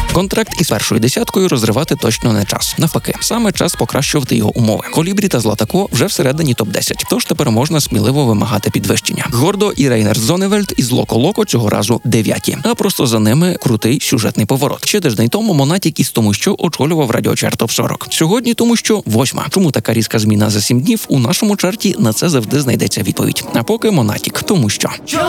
Контракт із першою десяткою розривати точно не час. Навпаки, саме час покращувати його умови. Колібрі та Златако вже всередині топ-10, тож тепер можна сміливо вимагати підвищення. Гордо і Рейнер Зоневельд із Локо-Локо цього разу 9-ті. А просто за ними крутий сюжетний поворот. Ще тиждень тому Монатік із Тому що очолював радіочарт ТОП 40. Сьогодні Тому що 8-ма. Чому така різка зміна за 7 днів? У нашому чарті на це завжди знайдеться відповідь. А поки Монатік, Тому що.